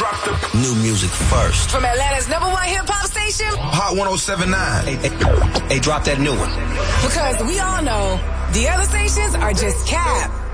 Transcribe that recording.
New music first. From Atlanta's #1 hip-hop station, Hot 107.9. Hey, drop that new one. because we all know the other stations are just cap.